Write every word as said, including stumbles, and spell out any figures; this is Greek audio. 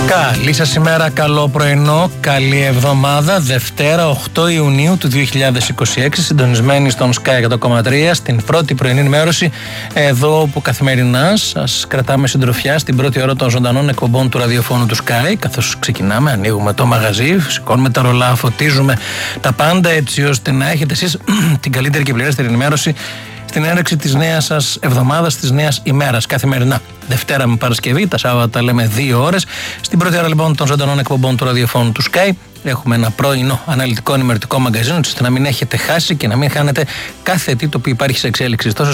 Καλή σας ημέρα, καλό πρωινό, καλή εβδομάδα. Δευτέρα οκτώ Ιουνίου του δύο χιλιάδες είκοσι έξι, συντονισμένοι στον Sky εκατό κόμμα τρία, στην πρώτη πρωινή ενημέρωση, εδώ που καθημερινά σας κρατάμε συντροφιά στην πρώτη ώρα των ζωντανών εκπομπών του ραδιοφώνου του Sky. Καθώς ξεκινάμε, ανοίγουμε το μαγαζί, σηκώνουμε τα ρολά, φωτίζουμε τα πάντα έτσι ώστε να έχετε εσείς την καλύτερη και πληρέστερη ενημέρωση στην έναρξη της νέας σας εβδομάδας, της νέας ημέρας, καθημερινά. Δευτέρα με Παρασκευή, τα Σάββατα λέμε δύο ώρες. Στην πρώτη ώρα λοιπόν των ζωντανών εκπομπών του ραδιοφώνου του Sky έχουμε ένα πρωινό αναλυτικό ενημερωτικό μαγκαζίνο, ώστε να μην έχετε χάσει και να μην χάνετε κάθε τι το οποίο υπάρχει σε εξέλιξη τόσο